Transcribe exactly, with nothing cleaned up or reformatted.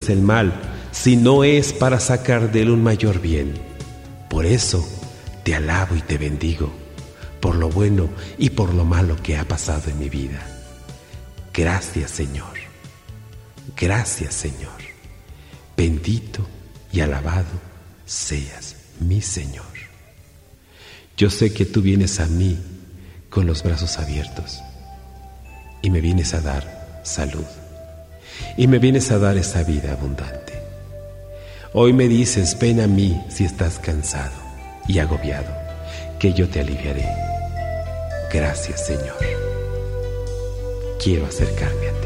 el mal, si no es para sacar de él un mayor bien. Por eso te alabo y te bendigo, por lo bueno y por lo malo que ha pasado en mi vida. Gracias, Señor. Gracias, Señor. Bendito y alabado seas, mi Señor. Yo sé que tú vienes a mí con los brazos abiertos y me vienes a dar salud y me vienes a dar esa vida abundante. Hoy me dices, ven a mí si estás cansado y agobiado, que yo te aliviaré. Gracias, Señor. Quiero acercarme a ti.